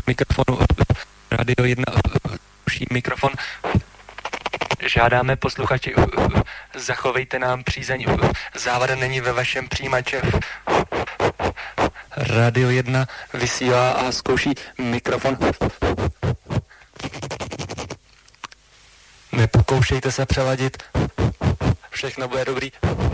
mikrofonu. Radio 1 ruší mikrofon. Žádáme posluchači, zachovejte nám přízeň. Závada není ve vašem přijímači. Radio 1 vysílá a zkouší mikrofon. Nepokoušejte se přeladit. Všechno bude dobrý.